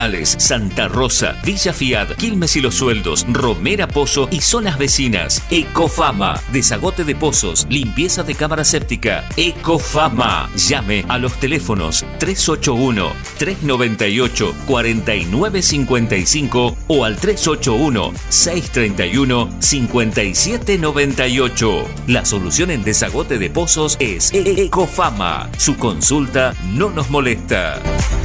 Santa Rosa, Villa Fiat, Quilmes y Los Sueldos, Romera Pozo y zonas vecinas. Ecofama, desagote de pozos, limpieza de cámara séptica. Ecofama. Llame a los teléfonos 381-398-4955 o al 381-631-5798. La solución en desagote de pozos es Ecofama. Su consulta no nos molesta.